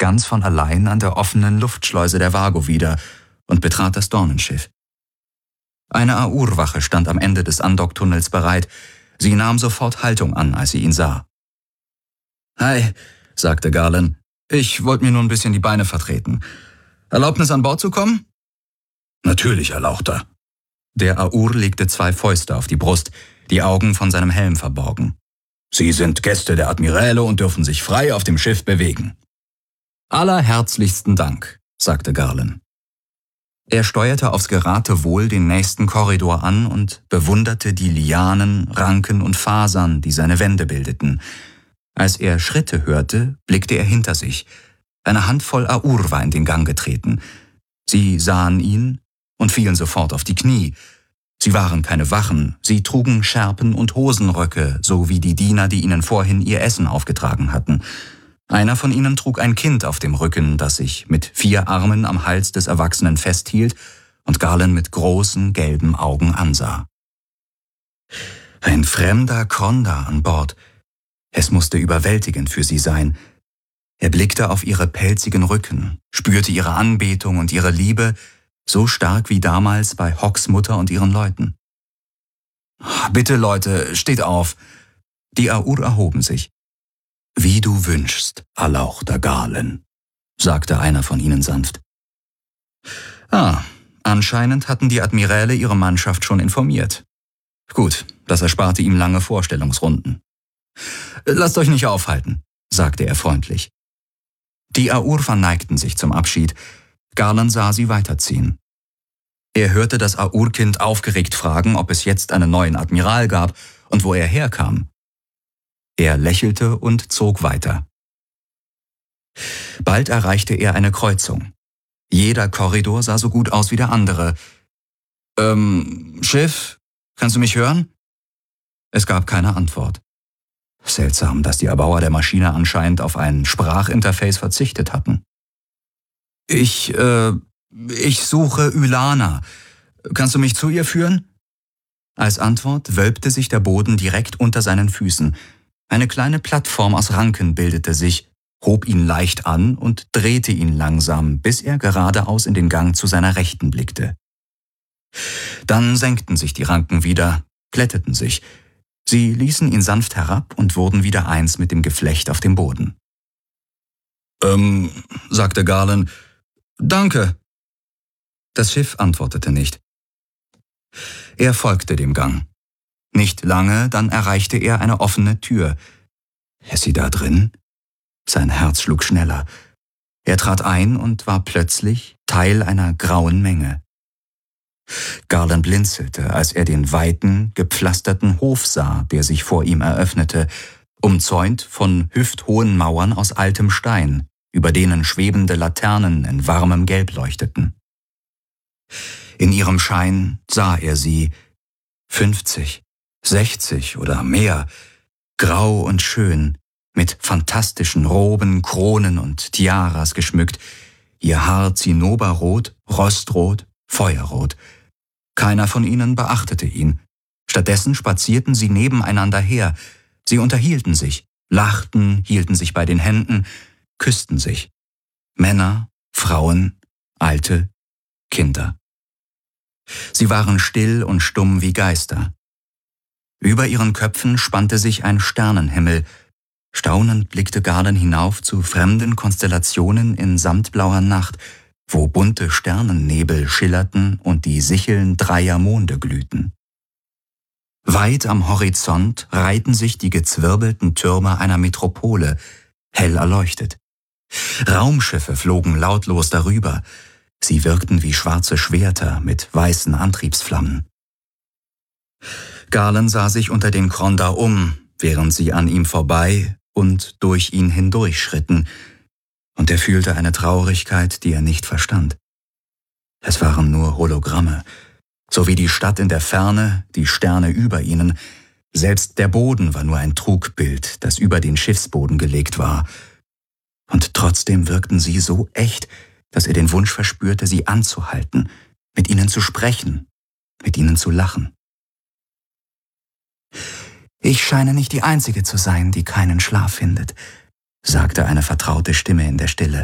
ganz von allein an der offenen Luftschleuse der Vago wieder und betrat das Dornenschiff. Eine Aur-Wache stand am Ende des Andocktunnels bereit. Sie nahm sofort Haltung an, als sie ihn sah. »Hi«, sagte Garland. »Ich wollte mir nur ein bisschen die Beine vertreten. Erlaubnis, an Bord zu kommen?« »Natürlich, Erlauchter.« Der Aur legte 2 Fäuste auf die Brust, die Augen von seinem Helm verborgen. »Sie sind Gäste der Admiräle und dürfen sich frei auf dem Schiff bewegen.« »Allerherzlichsten Dank«, sagte Garland. Er steuerte aufs Geratewohl den nächsten Korridor an und bewunderte die Lianen, Ranken und Fasern, die seine Wände bildeten. Als er Schritte hörte, blickte er hinter sich. Eine Handvoll Aur war in den Gang getreten. Sie sahen ihn und fielen sofort auf die Knie. Sie waren keine Wachen, sie trugen Schärpen und Hosenröcke, so wie die Diener, die ihnen vorhin ihr Essen aufgetragen hatten. Einer von ihnen trug ein Kind auf dem Rücken, das sich mit 4 Armen am Hals des Erwachsenen festhielt und Garland mit großen, gelben Augen ansah. Ein fremder Kronda an Bord. Es musste überwältigend für sie sein. Er blickte auf ihre pelzigen Rücken, spürte ihre Anbetung und ihre Liebe, so stark wie damals bei Hocks Mutter und ihren Leuten. »Bitte, Leute, steht auf!« Die Aur erhoben sich. »Wie du wünschst, Erlauchter Garland«, sagte einer von ihnen sanft. Anscheinend hatten die Admiräle ihre Mannschaft schon informiert. Gut, das ersparte ihm lange Vorstellungsrunden. »Lasst euch nicht aufhalten«, sagte er freundlich. Die Aur verneigten sich zum Abschied. Garland sah sie weiterziehen. Er hörte das Aur-Kind aufgeregt fragen, ob es jetzt einen neuen Admiral gab und wo er herkam. Er lächelte und zog weiter. Bald erreichte er eine Kreuzung. Jeder Korridor sah so gut aus wie der andere. Schiff, kannst du mich hören?« Es gab keine Antwort. Seltsam, dass die Erbauer der Maschine anscheinend auf ein Sprachinterface verzichtet hatten. Ich suche Ylana. Kannst du mich zu ihr führen?« Als Antwort wölbte sich der Boden direkt unter seinen Füßen. Eine kleine Plattform aus Ranken bildete sich, hob ihn leicht an und drehte ihn langsam, bis er geradeaus in den Gang zu seiner Rechten blickte. Dann senkten sich die Ranken wieder, glätteten sich. Sie ließen ihn sanft herab und wurden wieder eins mit dem Geflecht auf dem Boden. Sagte Garland. »Danke.« Das Schiff antwortete nicht. Er folgte dem Gang. Nicht lange, dann erreichte er eine offene Tür. Ist sie da drin? Sein Herz schlug schneller. Er trat ein und war plötzlich Teil einer grauen Menge. Garland blinzelte, als er den weiten, gepflasterten Hof sah, der sich vor ihm eröffnete, umzäunt von hüfthohen Mauern aus altem Stein, über denen schwebende Laternen in warmem Gelb leuchteten. In ihrem Schein sah er sie, 50, 60 oder mehr, grau und schön, mit fantastischen Roben, Kronen und Tiaras geschmückt, ihr Haar zinnoberrot, rostrot, feuerrot. Keiner von ihnen beachtete ihn. Stattdessen spazierten sie nebeneinander her. Sie unterhielten sich, lachten, hielten sich bei den Händen, küssten sich. Männer, Frauen, Alte, Kinder. Sie waren still und stumm wie Geister. Über ihren Köpfen spannte sich ein Sternenhimmel. Staunend blickte Garland hinauf zu fremden Konstellationen in samtblauer Nacht, wo bunte Sternennebel schillerten und die Sicheln 3 Monde glühten. Weit am Horizont reihten sich die gezwirbelten Türme einer Metropole, hell erleuchtet. Raumschiffe flogen lautlos darüber. Sie wirkten wie schwarze Schwerter mit weißen Antriebsflammen. Garland sah sich unter den Kronda um, während sie an ihm vorbei und durch ihn hindurchschritten, und er fühlte eine Traurigkeit, die er nicht verstand. Es waren nur Hologramme, so wie die Stadt in der Ferne, die Sterne über ihnen. Selbst der Boden war nur ein Trugbild, das über den Schiffsboden gelegt war. Und trotzdem wirkten sie so echt, dass er den Wunsch verspürte, sie anzuhalten, mit ihnen zu sprechen, mit ihnen zu lachen. »Ich scheine nicht die Einzige zu sein, die keinen Schlaf findet«, sagte eine vertraute Stimme in der Stille.